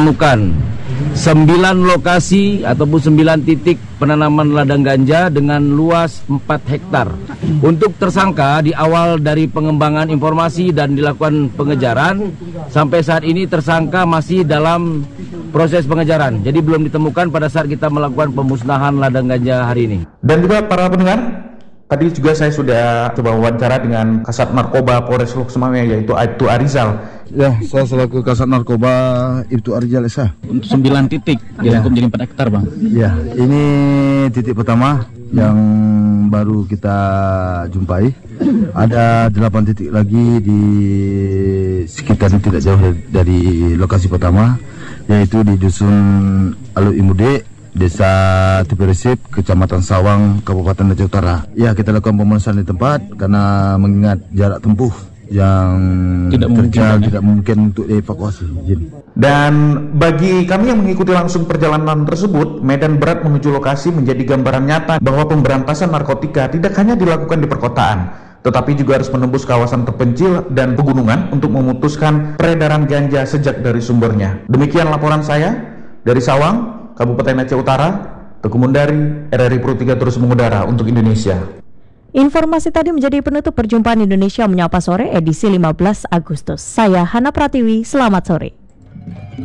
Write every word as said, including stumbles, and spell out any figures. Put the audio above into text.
temukan sembilan lokasi ataupun sembilan titik penanaman ladang ganja dengan luas empat hektar. Untuk tersangka di awal dari pengembangan informasi dan dilakukan pengejaran, sampai saat ini tersangka masih dalam proses pengejaran. Jadi belum ditemukan pada saat kita melakukan pemusnahan ladang ganja hari ini. Dan juga para pendengar, tadi juga saya sudah coba wawancara dengan Kasat Narkoba Polres Lok Sumawea, yaitu Aibtu Arizal. Ya, saya selaku Kasat Narkoba Aibtu Arizal Esa. Untuk sembilan titik, jadi Ya. menjadi empat hektar, Bang. Ya, ini titik pertama yang baru kita jumpai. Ada delapan titik lagi di sekitar tidak jauh dari, dari lokasi pertama, yaitu di Dusun Alu Imude, Desa Tiperesip, Kecamatan Sawang, Kabupaten Aceh Utara. Ya, kita lakukan pemeriksaan di tempat karena mengingat jarak tempuh yang Tidak terjal memungkinkan, ya? tidak mungkin untuk dievakuasi. Izin. Dan bagi kami yang mengikuti langsung perjalanan tersebut, medan berat menuju lokasi menjadi gambaran nyata bahwa pemberantasan narkotika tidak hanya dilakukan di perkotaan, tetapi juga harus menembus kawasan terpencil dan pegunungan untuk memutuskan peredaran ganja sejak dari sumbernya. Demikian laporan saya dari Sawang, Kabupaten Aceh Utara. Teguh Mundari, R R I Pro tiga terus mengudara untuk Indonesia. Informasi tadi menjadi penutup perjumpaan Indonesia Menyapa Sore edisi lima belas Agustus. Saya Hana Pratiwi, selamat sore.